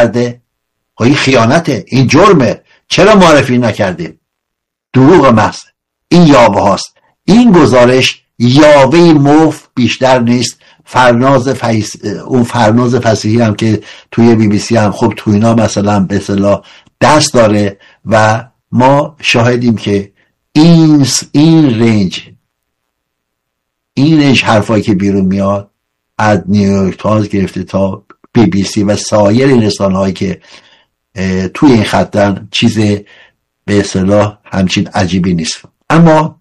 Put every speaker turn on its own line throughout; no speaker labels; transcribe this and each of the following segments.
کرده؟ این خیانته، این جرمه، چرا معرفی نکردیم؟ دروغ محض. این یاوه هاست. این گزارش یاوه مفت بیشتر نیست. اون فرناز فصیحی هم که توی بی بی سی هم خب تو اینا مثلا به اصطلاح دست داره و ما شاهدیم که این رنج حرفایی که بیرون میاد از نیویورک تایمز گرفته تا بی بی سی و سایر این رسانه‌هایی که توی این خطن چیز به اصطلاح همچین عجیبی نیست. اما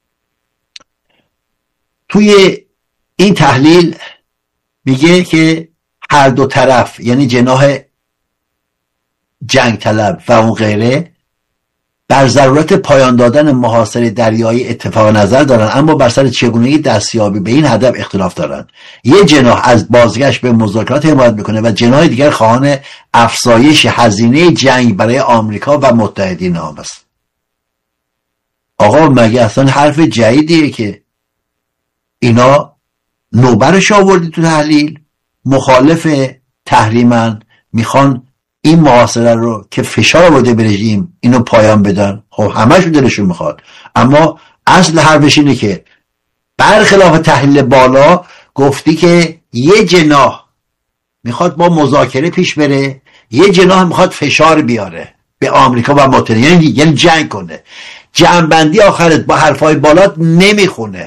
توی این تحلیل میگه که هر دو طرف یعنی جناح جنگ طلب و اون غیره بر ضرورت پایان دادن محاصره دریایی اتفاق نظر دارن، اما بر سر چگونگی دستیابی به این هدف اختلاف دارن. یه جناح از بازگشت به مذاکرات حمایت میکنه و جناح دیگر خواهان افزایش هزینه جنگ برای آمریکا و متحدین آن است. آقا مگه اصلا حرف جدیدیه که اینا نوبرش آوردی تو تحلیل؟ مخالف تحریمن، میخوان این محاصره رو که فشار آورده به رژیم اینو پایان بدن. خب همه‌شو دلشون میخواد، اما اصل حرفش اینه که برخلاف تحلیل بالا گفتی که یه جناح میخواد با مذاکره پیش بره، یه جناح میخواد فشار بیاره به آمریکا و متحدین، یعنی جنگ کنه. جنبندی آخرت با حرفای بالات نمیخونه.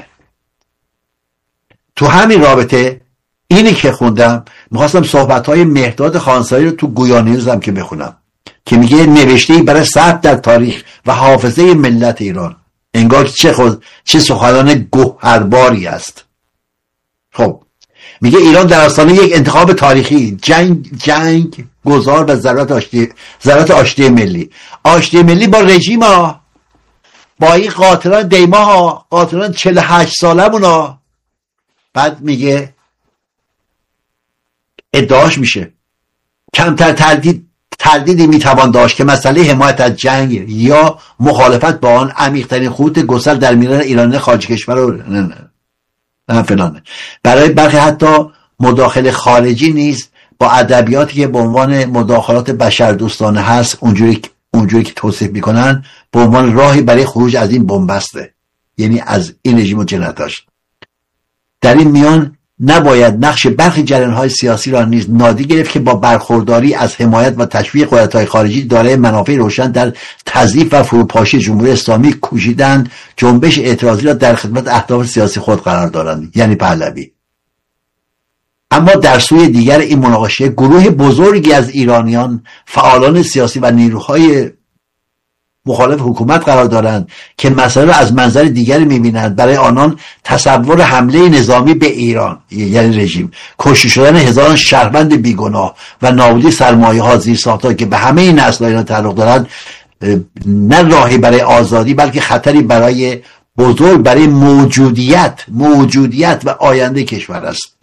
تو همین رابطه اینی که خوندم میخواستم صحبت‌های مهرداد خانساری رو تو گویا نیوز هم که بخونم که میگه نوشته‌ای برای ثبت در تاریخ و حافظه ملت ایران. انگار چه سخنان گوهرباری است. خب میگه ایران در آستانه یک انتخاب تاریخی، جنگ گذار و ضرورت آشتی ملی با رژیم ها، با این قاتلان دیما ها، قاتلان 48 سالمون ها. بعد میگه ادعاش میشه کمتر تردیدی میتوان داشت که مسئله حمایت از جنگ یا مخالفت با آن عمیق‌ترین خطوط گسل در میان ایران خارج کشور نه فلانه. برای برخی حتی مداخله خارجی نیز با ادبیاتی که به عنوان مداخلات بشردوستانه هست اونجوری که توصیف میکنن به عنوان راهی برای خروج از این بنبسته، یعنی از این رژیم و جنایتاش. در این میان نباید نقش برخی جریان‌های سیاسی را نیز نادیده گرفت که با برخورداری از حمایت و تشویق قدرت‌های خارجی دارای منافع روشن در تضعیف و فروپاشی جمهوری اسلامی کوشیدند جنبش اعتراضی را در خدمت اهداف سیاسی خود قرار دارند، یعنی پهلوی. اما در سوی دیگر این مناقشه گروه بزرگی از ایرانیان، فعالان سیاسی و نیروهای مخالف حکومت قرار دارند که مسئله را از منظر دیگری می‌بینند. برای آنان تصور حمله نظامی به ایران یعنی رژیم، کشته شدن هزاران شهروند بیگناه و نابودی سرمایه‌ها زیرساخت‌ها که به همه این نسل‌ها ایران تعلق دارند نه راهی برای آزادی بلکه خطری برای بزرگ برای موجودیت و آینده کشور است.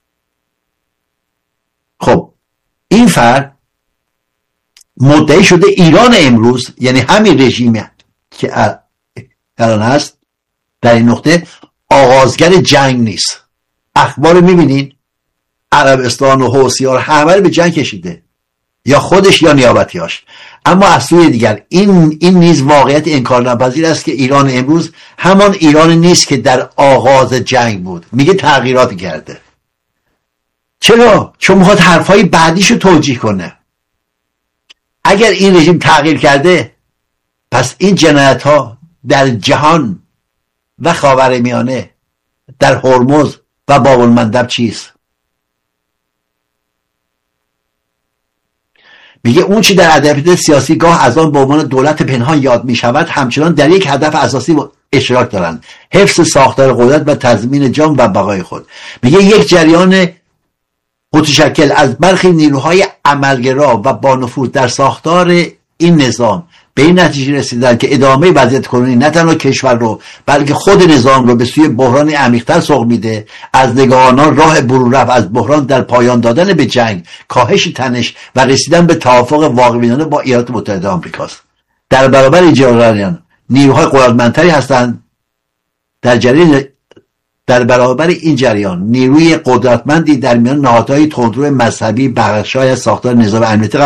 خب این فرد مدعی شده ایران امروز، یعنی همین رژیمی که الان هست در این نقطه، آغازگر جنگ نیست. اخبار میبینین عربستان و حوثی‌ها همه رو به جنگ کشیده، یا خودش یا نیابتیاش. اما از سوی دیگر این نیز واقعیت انکارناپذیر است که ایران امروز همان ایران نیست که در آغاز جنگ بود. میگه تغییراتی کرده. چرا؟ چون میخواد حرفای بعدیشو توجیه کنه. اگر این رژیم تغییر کرده پس این جنایت ها در جهان و خاورمیانه، در هرمز و باب المندب چیست؟ میگه اون چی در ادبیات سیاسی گاه از آن به عنوان دولت پنهان یاد میشود همچنان در یک هدف اساسی اشتراک دارند: حفظ ساختار قدرت و تضمین جان و بقای خود. میگه یک جریان متشکل از برخی نیروهای عملگرا و با نفوذ در ساختار این نظام به این نتیجه رسیدن که ادامه وضعیت کنونی نه تنها کشور رو بلکه خود نظام رو به سوی بحران عمیق‌تر سوق میده. از نگاه آنان راه برون رفت از بحران در پایان دادن به جنگ، کاهش تنش و رسیدن به توافق واقع‌بینانه با ایالات متحده آمریکاست. در برابر این جریان نیروهای قدرتمندتری هستند. در برابر این جریان نیروی قدرتمندی در میان نهادهای تندرو مذهبی بخشای ساختار نظام امنیتی